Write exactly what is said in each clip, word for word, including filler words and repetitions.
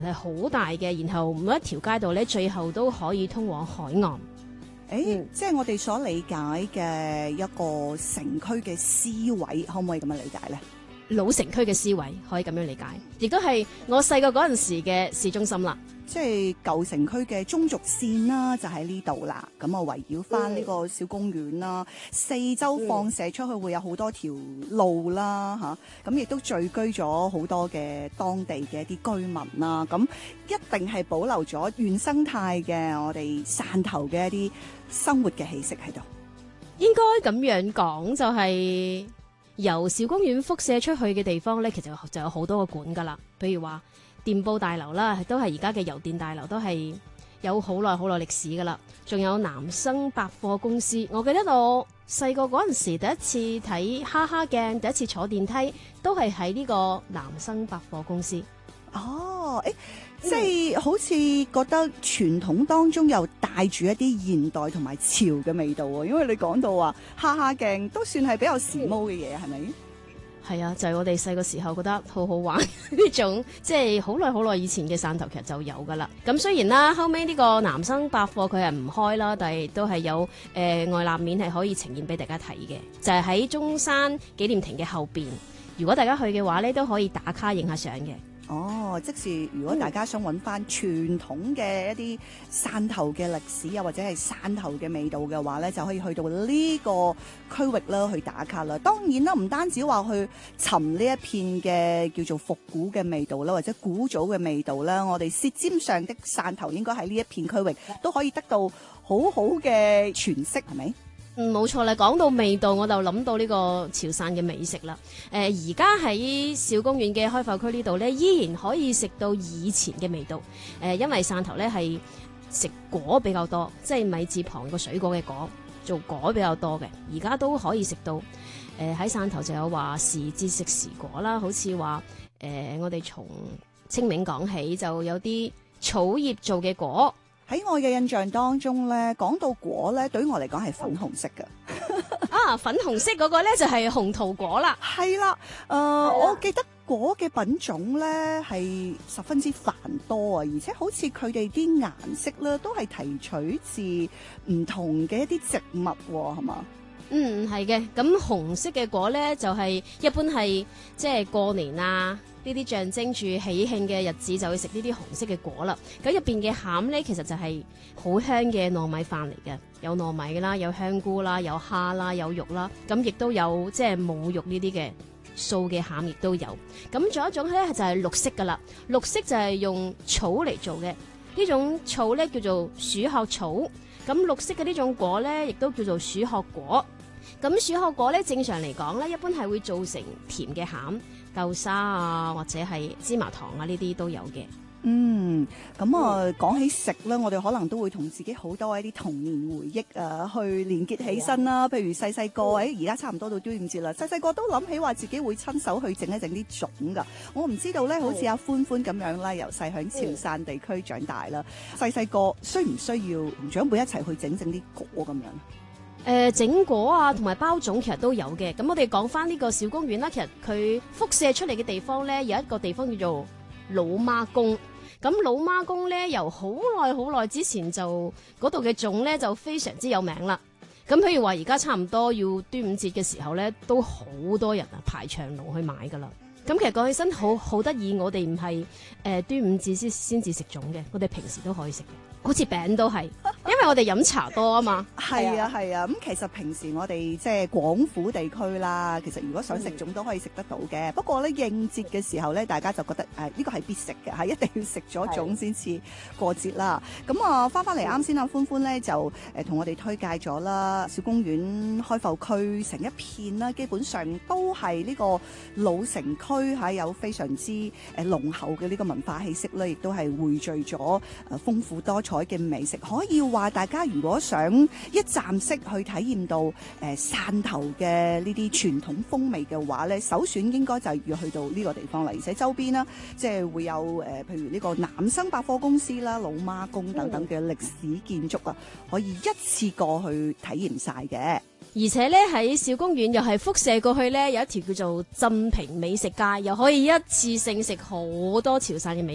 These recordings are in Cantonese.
係好大嘅，然後每一條街道咧最後都可以通往海岸。 誒、嗯，即係我哋所理解嘅一個城區嘅思維，可唔可以咁樣理解咧？ 老城區嘅思維可以咁樣理解，亦都係我細個嗰陣時嘅市中心啦。 即係舊城區嘅中軸線啦，就喺呢度啦。咁啊，圍繞翻呢個小公園啦，嗯、四周放射出去會有好多條路啦，嚇。咁亦都聚居咗好多嘅當地嘅一啲居民啦。咁一定係保留咗原生態嘅我哋汕頭嘅一啲生活嘅氣息喺度。 應該咁樣講，就係由小公園輻射出去嘅地方咧，其實就有好多個館噶啦。譬如話電報大樓啦，都係而家嘅郵電大樓，都係有好耐好耐歷史噶啦。仲有南生百貨公司，我記得我細個嗰陣時第一次睇哈哈鏡，第一次坐電梯都係喺呢個南生百貨公司。 哦，誒，即係好似覺得傳統當中又帶住一啲現代同埋潮嘅味道喎。因為你講到話哈哈鏡都算係比較時髦嘅嘢，係咪？ 係啊，就係、是、我哋細個時候覺得好好玩呢種，即係好耐好耐以前嘅汕頭其實就有噶啦。咁雖然啦，後尾呢個南生百貨佢係唔開啦，但係都係有誒、呃、外立面係可以呈現俾大家睇嘅，就係、是、喺中山紀念亭嘅後邊。如果大家去嘅話咧，都可以打卡影下相嘅。 哦，即是如果大家想揾翻傳統嘅一啲汕頭嘅歷史啊，或者係汕頭嘅味道嘅話咧，就可以去到呢個區域啦，去打卡啦。當然啦，唔單止話去尋呢一片嘅叫做復古嘅味道啦，或者古早嘅味道啦，我哋舌尖上的汕頭應該喺呢一片區域都可以得到好好嘅詮釋，係咪？ 嗯，冇錯啦。講到味道，我就諗到呢個潮汕嘅美食啦。誒、呃，而家喺小公園嘅開埠區呢度呢，依然可以食到以前嘅味道。誒、呃，因為汕頭呢係食果比較多，即係米字旁個水果嘅果，做果比較多嘅。而家都可以食到。誒、呃，喺汕頭就有話時節食時果啦，好似話誒，我哋從清明講起，就有啲草葉做嘅果。 喺我嘅印象當中咧，講到果咧，對於我嚟講係粉紅色嘅。 啊，粉紅色嗰個咧就係紅桃果啦。 係啦，誒、呃，我記得果嘅品種咧係十分之繁多啊，而且好似佢哋啲顏色咧都係提取自唔同嘅一啲植物喎，係嘛？ 嗯，係嘅。咁紅色嘅果咧就係、是、一般係即係過年啊，呢啲象徵住喜慶嘅日子就會食呢啲紅色嘅果啦。咁入邊嘅餡咧，其實就係好香嘅糯米飯嚟嘅，有糯米啦，有香菇啦，有蝦啦，有肉啦，咁亦都有即係冇肉呢啲嘅素嘅餡，亦都有。咁仲有一種咧就係、是、綠色噶啦，綠色就係用草嚟做嘅，呢種草咧叫做鼠殼草。咁綠色嘅呢種果咧，亦都叫做鼠殼果。咁鼠殼果咧，正常嚟講咧，一般係會做成甜嘅餡，豆沙啊，或者係芝麻糖啊，呢啲都有嘅。 嗯，咁啊，講起食咧，我哋可能都會同自己好多一啲童年回憶啊，去連結起身啦。譬如細細個，誒而家差唔多到端午節啦，細細個都諗起話自己會親手去整一整啲粽噶。我唔知道咧，好似阿歡歡咁樣啦，由細響潮汕地區長大啦，細細個需唔需要同長輩一齊去整整啲果咁樣？ 誒、呃、整果啊，同埋包粽其實都有嘅。咁我哋講翻呢個小公園啦，其實佢輻射出嚟嘅地方咧，有一個地方叫做老媽公。咁老媽公咧，由好耐好耐之前就嗰度嘅粽咧就非常之有名啦。咁譬如話而家差唔多要端午節嘅時候咧，都好多人啊排長龍去買噶啦。咁其實講起身好好得意，我哋唔係誒端午節先先至食粽嘅，我哋平時都可以食嘅。好似餅都係，因為我哋飲茶多啊嘛。 係啊係啊，咁、啊、其實平時我哋即係廣府地區啦，其實如果想食粽都可以食得到嘅、嗯。不過咧應節嘅時候咧，大家就覺得誒呢、呃這個係必食嘅，係一定要食咗粽先至過節啦。咁啊翻翻嚟啱先啊，歡歡咧就誒同、呃、我哋推介咗啦，小公園開埠區成一片啦，基本上都係呢個老城區嚇，有非常之誒濃厚嘅呢個文化氣息咧，亦都係匯聚咗誒豐富多彩嘅美食。可以話大家如果想一站式去體驗到誒汕頭嘅呢啲傳統風味嘅話咧，首選應該就係要去到呢個地方啦。而且周邊啦，即係會有誒、呃、譬如呢個南生百貨公司啦、老媽公等等嘅歷史建築啊，可以一次過去體驗晒嘅。 而且咧喺小公園又係輻射過去咧，有一條叫做鎮平美食街，又可以一次性食好多潮汕嘅美食。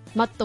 乜都